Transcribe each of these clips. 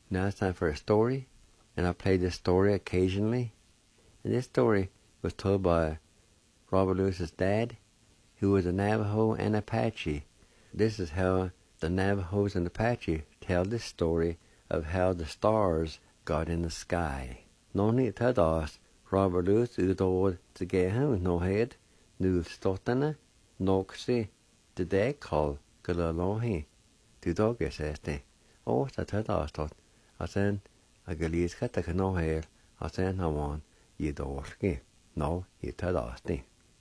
Now it's time for a story, and I play this story occasionally. And this story was told by Robert Lewis's dad, who was a Navajo and Apache. This is how the Navajos and Apache tell this story of how the stars got in the sky. Noni tadas Robert Lewis udod to get him no head, nu stotana, noxi, the day call, galalohi, to dog este. Oh, the tadas tot. I said, a galis cat a no hair, I said, I want you dorski. No, you tadasti.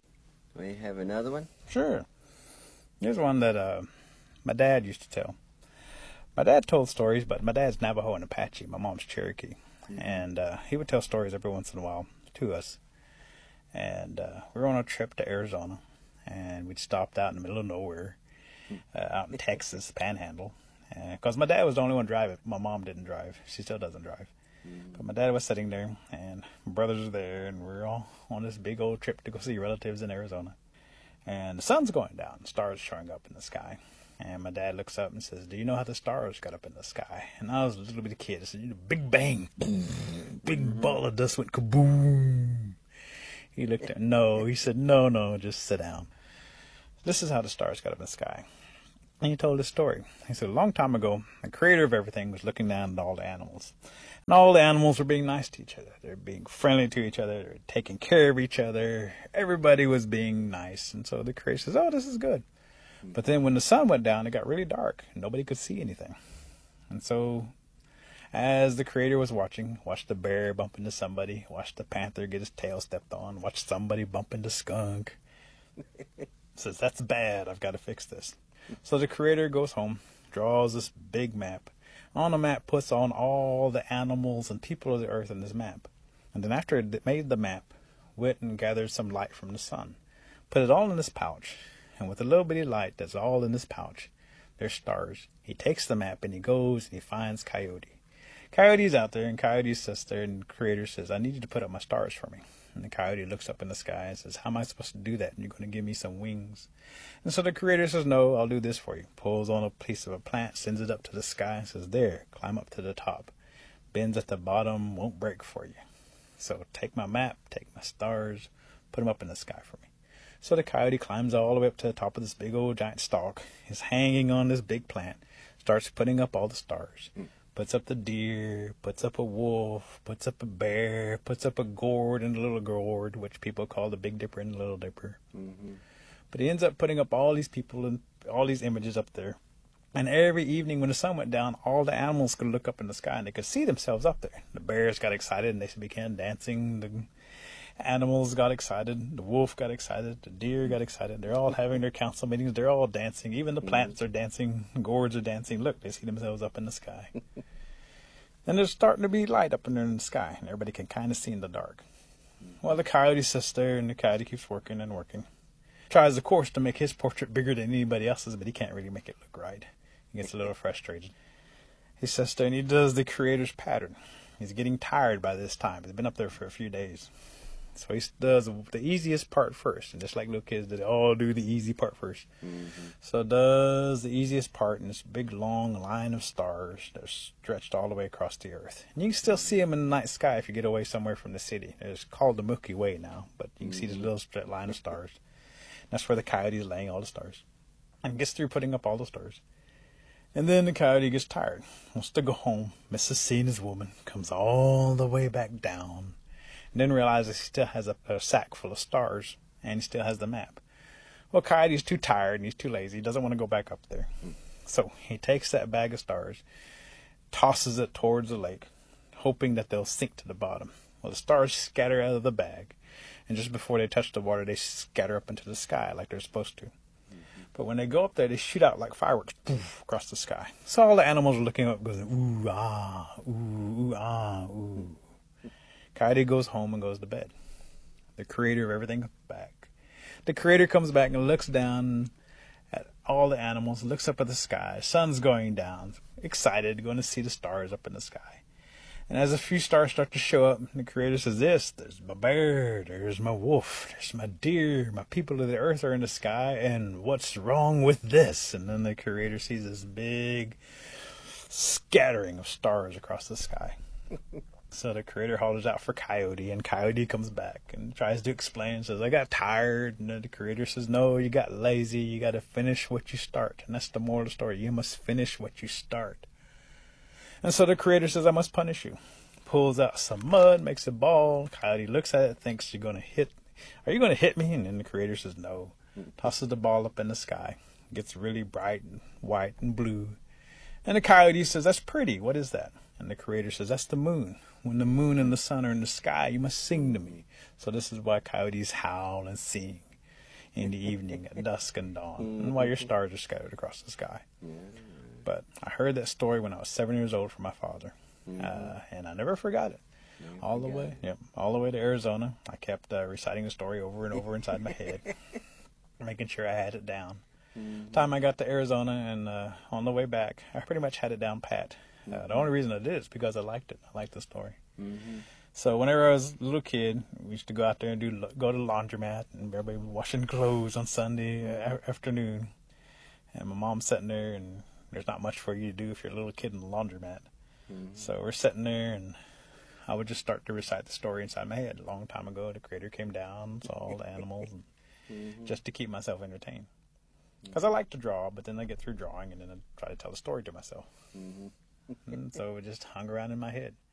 We have another one? Sure. Here's one that my dad used to tell. My dad told stories, but my dad's Navajo and Apache. My mom's Cherokee. Mm-hmm. And he would tell stories every once in a while to us. And we were on a trip to Arizona, and we'd stopped out in the middle of nowhere, out in Texas, Panhandle. Because my dad was the only one driving. My mom didn't drive. She still doesn't drive. Mm-hmm. But my dad was sitting there, and my brothers were there, and we were all on this big old trip to go see relatives in Arizona. And the sun's going down, stars showing up in the sky. And my dad looks up and says, "Do you know how the stars got up in the sky?" And I was a little bitty kid. I said, "Big bang, boom, big ball of dust went kaboom." He looked at, no, he said, no, just sit down. This is how the stars got up in the sky. And he told this story. He said, a long time ago, the creator of everything was looking down at all the animals. And all the animals were being nice to each other. They're being friendly to each other. They're taking care of each other. Everybody was being nice. And so the creator says, oh, this is good. But then when the sun went down, it got really dark. Nobody could see anything. And so as the creator was watched the bear bump into somebody, watched the panther get his tail stepped on, watched somebody bump into skunk. Says, that's bad. I've got to fix this. So the creator goes home, draws this big map. On the map, puts on all the animals and people of the earth in this map. And then after it made the map, went and gathered some light from the sun. Put it all in this pouch. And with a little bitty light that's all in this pouch, there's stars. He takes the map and he goes and he finds Coyote. Coyote's out there, and Coyote's sister, and the creator says, I need you to put up my stars for me. And the coyote looks up in the sky and says, how am I supposed to do that? And you're going to give me some wings. And so the creator says, no, I'll do this for you. Pulls on a piece of a plant, sends it up to the sky, and says, there, climb up to the top. Bends at the bottom, won't break for you. So take my map, take my stars, put them up in the sky for me. So the coyote climbs all the way up to the top of this big old giant stalk, is hanging on this big plant, starts putting up all the stars. Puts up the deer, puts up a wolf, puts up a bear, puts up a gourd and a little gourd, which people call the Big Dipper and the Little Dipper. Mm-hmm. But he ends up putting up all these people and all these images up there. And every evening when the sun went down, all the animals could look up in the sky and they could see themselves up there. The bears got excited and they began dancing. The animals got excited. The wolf got excited. The deer got excited. They're all having their council meetings. They're all dancing. Even the plants are dancing. The gourds are dancing. Look, they see themselves up in the sky. And there's starting to be light up in there in the sky. And everybody can kind of see in the dark. Well, the coyote sits there and the coyote keeps working and working. Tries, of course, to make his portrait bigger than anybody else's, but he can't really make it look right. He gets a little frustrated. He sits there and he does the creator's pattern. He's getting tired by this time. He's been up there for a few days. So he does the easiest part first. And just like little kids, they all do the easy part first. Mm-hmm. So does the easiest part in this big, long line of stars that are stretched all the way across the earth. And you can still see them in the night sky if you get away somewhere from the city. It's called the Milky Way now, but you can see this little straight line of stars. That's where the coyote is laying all the stars. And gets through putting up all the stars. And then the coyote gets tired, wants to go home, misses seeing his woman, comes all the way back down. And then realizes he still has a sack full of stars, and he still has the map. Well, Coyote's too tired, and he's too lazy. He doesn't want to go back up there. So he takes that bag of stars, tosses it towards the lake, hoping that they'll sink to the bottom. Well, the stars scatter out of the bag, and just before they touch the water, they scatter up into the sky like they're supposed to. But when they go up there, they shoot out like fireworks poof, across the sky. So all the animals are looking up, going, ooh, ah, ooh, ooh, ah, ooh. Coyote goes home and goes to bed. The creator of everything comes back. The creator comes back and looks down at all the animals, looks up at the sky. Sun's going down, excited, going to see the stars up in the sky. And as a few stars start to show up, the creator says, there's my bear, there's my wolf, there's my deer, my people of the earth are in the sky, and what's wrong with this? And then the creator sees this big scattering of stars across the sky. So the Creator hollers out for Coyote, and Coyote comes back and tries to explain, says, I got tired. And the Creator says, no, you got lazy. You got to finish what you start. And that's the moral of the story. You must finish what you start. And so the Creator says, I must punish you. Pulls out some mud, makes a ball. Coyote looks at it, thinks, are you going to hit me? And then the Creator says, no. Tosses the ball up in the sky. Gets really bright and white and blue. And the Coyote says, that's pretty. What is that? And the Creator says, that's the moon. When the moon and the sun are in the sky, you must sing to me. So this is why coyotes howl and sing in the evening at dusk and dawn, and why your stars are scattered across the sky. But I heard that story when I was 7 years old from my father, and I never forgot it. All the way to Arizona, I kept reciting the story over and over inside my head, making sure I had it down. Time I got to Arizona, and on the way back, I pretty much had it down pat. The only reason I did is because I liked it. I liked the story. So whenever I was a little kid, we used to go out there and go to the laundromat, and everybody was washing clothes on Sunday afternoon. And my mom's sitting there, and there's not much for you to do if you're a little kid in the laundromat. So we're sitting there, and I would just start to recite the story inside my head. A long time ago, the Creator came down, saw all the animals, and just to keep myself entertained. Because I like to draw, but then I get through drawing, and then I try to tell a story to myself. And so it just hung around in my head.